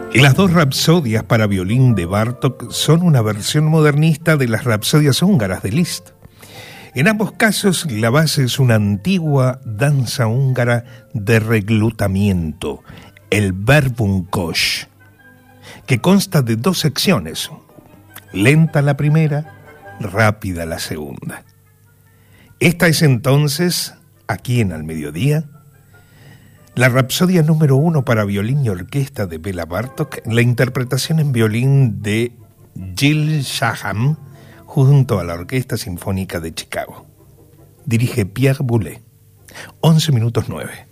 Las dos rapsodias para violín de Bartók son una versión modernista de las rapsodias húngaras de Liszt. En ambos casos, la base es una antigua danza húngara de reglutamiento, el Verbumkos, que consta de dos secciones, lenta la primera, rápida la segunda. Esta es entonces, aquí en Al Mediodía, la Rapsodia número 1 para violín y orquesta de Béla Bartók, la interpretación en violín de Gil Shaham junto a la Orquesta Sinfónica de Chicago. Dirige Pierre Boulez. 11:09.